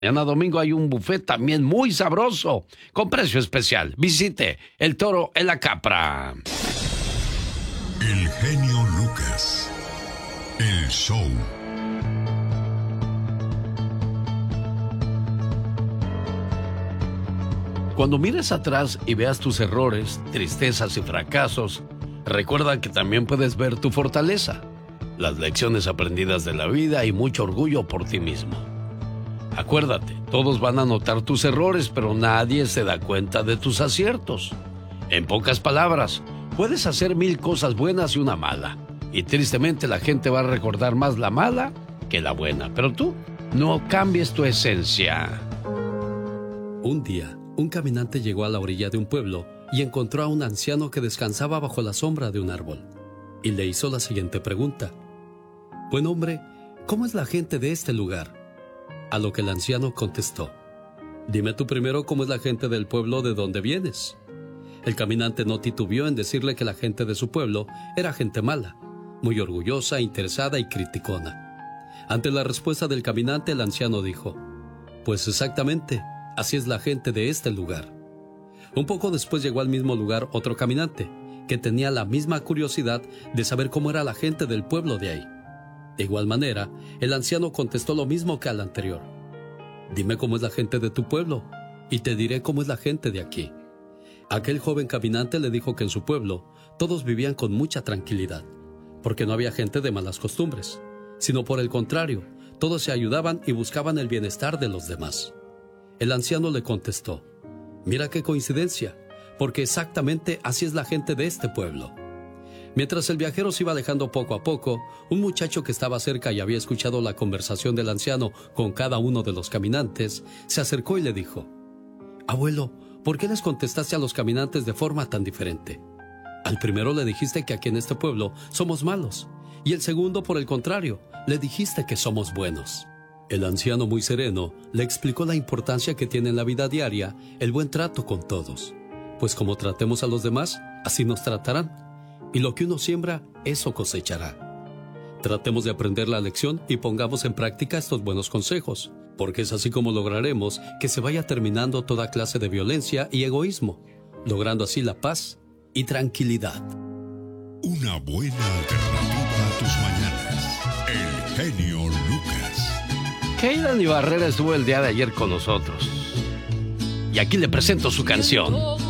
Mañana domingo hay un buffet también muy sabroso, con precio especial. Visite El Toro en la Capra. El genio Lucas. El show. Cuando mires atrás y veas tus errores, tristezas y fracasos, recuerda que también puedes ver tu fortaleza, las lecciones aprendidas de la vida y mucho orgullo por ti mismo. Acuérdate, todos van a notar tus errores, pero nadie se da cuenta de tus aciertos. En pocas palabras, puedes hacer 1000 cosas buenas y una mala, y tristemente la gente va a recordar más la mala que la buena, pero tú no cambies tu esencia. Un día, un caminante llegó a la orilla de un pueblo y encontró a un anciano que descansaba bajo la sombra de un árbol, y le hizo la siguiente pregunta: «Buen hombre, ¿cómo es la gente de este lugar?». A lo que el anciano contestó: «Dime tú primero cómo es la gente del pueblo de donde vienes». El caminante no titubeó en decirle que la gente de su pueblo era gente mala, muy orgullosa, interesada y criticona. Ante la respuesta del caminante, el anciano dijo: «Pues exactamente, así es la gente de este lugar». Un poco después llegó al mismo lugar otro caminante, que tenía la misma curiosidad de saber cómo era la gente del pueblo de ahí. De igual manera, el anciano contestó lo mismo que al anterior: «Dime cómo es la gente de tu pueblo, y te diré cómo es la gente de aquí». Aquel joven caminante le dijo que en su pueblo todos vivían con mucha tranquilidad, porque no había gente de malas costumbres, sino por el contrario, todos se ayudaban y buscaban el bienestar de los demás. El anciano le contestó: «Mira qué coincidencia, porque exactamente así es la gente de este pueblo». Mientras el viajero se iba alejando poco a poco, un muchacho que estaba cerca y había escuchado la conversación del anciano con cada uno de los caminantes, se acercó y le dijo: «Abuelo, ¿por qué les contestaste a los caminantes de forma tan diferente? Al primero le dijiste que aquí en este pueblo somos malos, y el segundo, por el contrario, le dijiste que somos buenos». El anciano, muy sereno, le explicó la importancia que tiene en la vida diaria el buen trato con todos, pues como tratemos a los demás, así nos tratarán, y lo que uno siembra, eso cosechará. Tratemos de aprender la lección y pongamos en práctica estos buenos consejos, porque es así como lograremos que se vaya terminando toda clase de violencia y egoísmo, logrando así la paz y tranquilidad. Una buena alternativa a tus mañanas. El genio Lucas. Keira Barrera estuvo el día de ayer con nosotros. Y aquí le presento su canción.